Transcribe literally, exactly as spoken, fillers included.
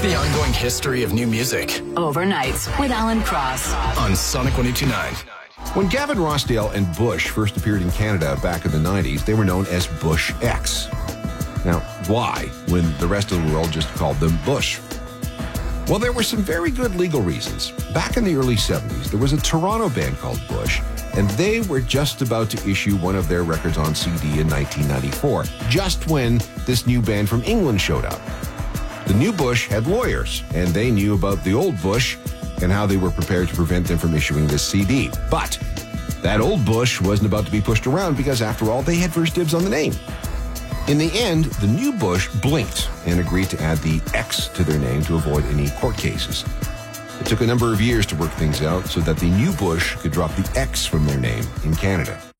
the ongoing history of new music. Overnights with Alan Cross on Sonic one oh two point nine. When Gavin Rossdale and Bush first appeared in Canada back in the nineties, they were known as Bush X. Now, why, when the rest of the world just called them Bush? Well, there were some very good legal reasons. Back in the early seventies, there was a Toronto band called Bush, and they were just about to issue one of their records on C D in nineteen ninety-four, just when this new band from England showed up. The new Bush had lawyers, and they knew about the old Bush and how they were prepared to prevent them from issuing this C D. But that old Bush wasn't about to be pushed around because, after all, they had first dibs on the name. In the end, the new Bush blinked and agreed to add the X to their name to avoid any court cases. It took a number of years to work things out so that the new Bush could drop the X from their name in Canada.